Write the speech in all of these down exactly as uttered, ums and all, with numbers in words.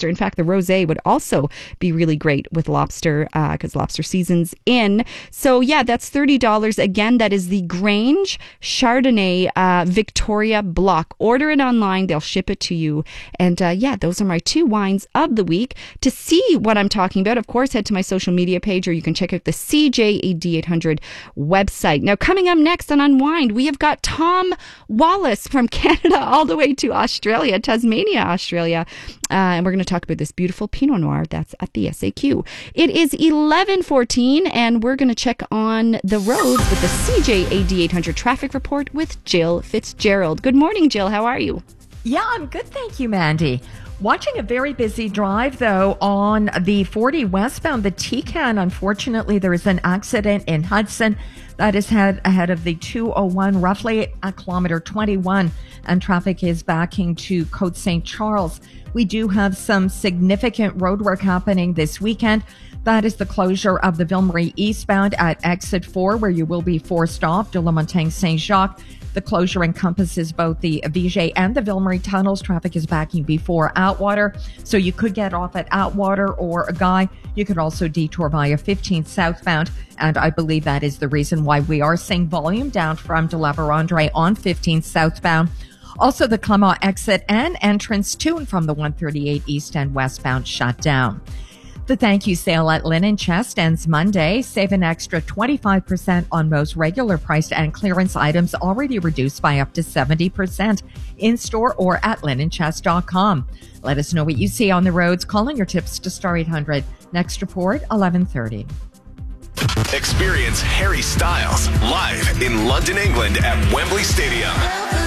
lobster. In fact, the rosé would also be really great with lobster because uh, lobster season's in. So yeah, that's thirty dollars. Again, that is the Grange Chardonnay uh, Victoria Block. Order it online. They'll ship it to you. And uh, yeah, those are my two wines of the week. To see what I'm talking about, of course, head to my social media page, or you can check out the C J A D eight hundred website. Now, coming up next on Unwind, we have got Tom Wallace from Canada all the way to Australia, Tasmania, Australia. Uh, and we're going to talk about this beautiful Pinot Noir that's at the S A Q. It is eleven fourteen, and we're going to check on the roads with the C J A D eight hundred traffic report with Jill Fitzgerald. Good morning, Jill. How are you? Yeah, I'm good. Thank you, Mandy. Watching a very busy drive, though, on the forty westbound, the T-Can. Unfortunately, there is an accident in Hudson that is head ahead of the two oh one, roughly at kilometer twenty-one, and traffic is backing to Côte Saint Charles. We do have some significant roadwork happening this weekend. That is the closure of the Ville-Marie eastbound at exit four, where you will be forced off de la Montagne Saint-Jacques. The closure encompasses both the Viger and the Ville-Marie tunnels. Traffic is backing before Atwater, so you could get off at Atwater or Guy. You could also detour via fifteen southbound, and I believe that is the reason why we are seeing volume down from de la Vérendrye on fifteen southbound. Also, the Clermont exit and entrance to and from the one thirty-eight east and westbound shut down. The thank you sale at Linen Chest ends Monday. Save an extra twenty-five percent on most regular priced and clearance items already reduced by up to seventy percent in store or at linen chest dot com. Let us know what you see on the roads. Calling your tips to star eight hundred. Next report, eleven thirty. Experience Harry Styles live in London, England at Wembley Stadium.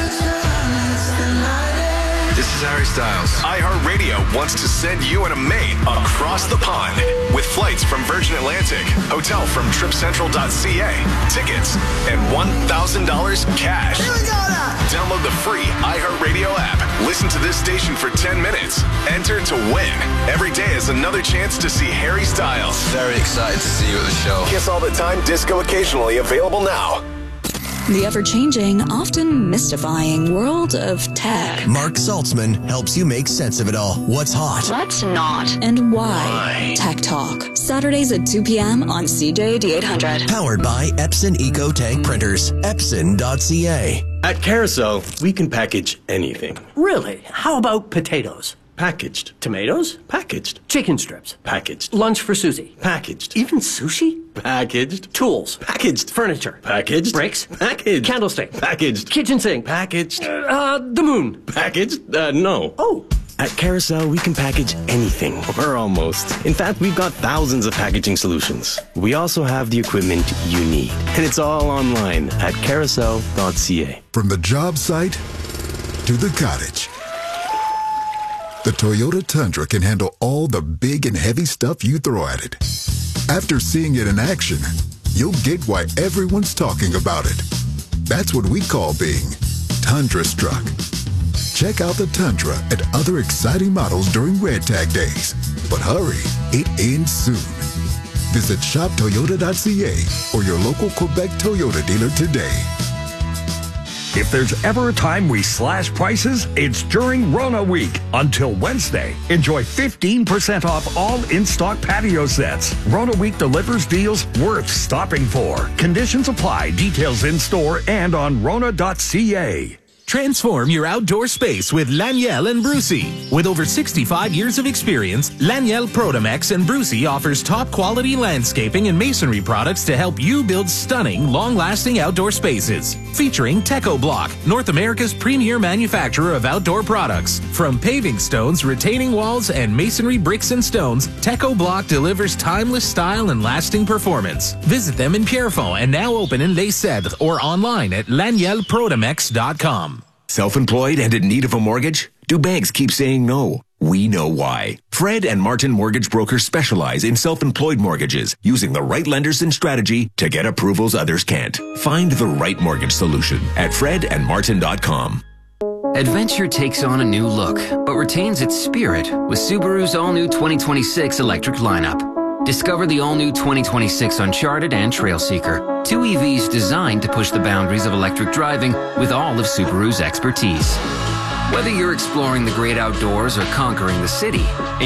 This is Harry Styles. iHeartRadio wants to send you and a mate across the pond with flights from Virgin Atlantic, hotel from trip central dot c a, tickets, and one thousand dollars cash. Here we go now. Download the free iHeartRadio app. Listen to this station for ten minutes. Enter to win. Every day is another chance to see Harry Styles. Very excited to see you at the show. Kiss All the Time disco occasionally available now. The ever-changing, often mystifying world of tech. Mark Saltzman helps you make sense of it all. What's hot? What's not? And why? Why? Tech Talk. Saturdays at two p.m. on C J A D eight hundred. Powered by Epson Eco Tank Printers. Epson dot c a. At Carousel, we can package anything. Really? How about potatoes? Packaged. Tomatoes? Packaged. Chicken strips? Packaged. Lunch for Susie? Packaged. Even sushi? Packaged. Tools? Packaged. Furniture? Packaged. Bricks? Packaged. Candlestick? Packaged. Kitchen sink? Packaged. Uh, the moon? Packaged? Uh, no. Oh. At Carousel, we can package anything, or almost. In fact, we've got thousands of packaging solutions. We also have the equipment you need, and it's all online at carousel dot c a. From the job site to the cottage, the Toyota Tundra can handle all the big and heavy stuff you throw at it. After seeing it in action, you'll get why everyone's talking about it. That's what we call being Tundra struck. Check out the Tundra and other exciting models during Red Tag Days. But hurry, it ends soon. Visit shop toyota dot c a or your local Quebec Toyota dealer today. If there's ever a time we slash prices, it's during Rona Week. Until Wednesday, enjoy fifteen percent off all in-stock patio sets. Rona Week delivers deals worth stopping for. Conditions apply. Details in store and on rona dot c a. Transform your outdoor space with Laniel and Brucey. With over sixty-five years of experience, Laniel Protomex and Brucey offers top-quality landscaping and masonry products to help you build stunning, long-lasting outdoor spaces. Featuring Teco Block, North America's premier manufacturer of outdoor products. From paving stones, retaining walls, and masonry bricks and stones, Teco Block delivers timeless style and lasting performance. Visit them in Pierrefonds and now open in Les Cèdres or online at laniel protomex dot com. Self-employed and in need of a mortgage? Do banks keep saying no? We know why. Fred and Martin Mortgage Brokers specialize in self-employed mortgages, using the right lenders and strategy to get approvals others can't. Find the right mortgage solution at fred and martin dot com. Adventure takes on a new look, but retains its spirit with Subaru's all-new twenty twenty-six electric lineup. Discover the all-new twenty twenty-six Uncharted and Trailseeker, two E Vs designed to push the boundaries of electric driving with all of Subaru's expertise. Whether you're exploring the great outdoors or conquering the city,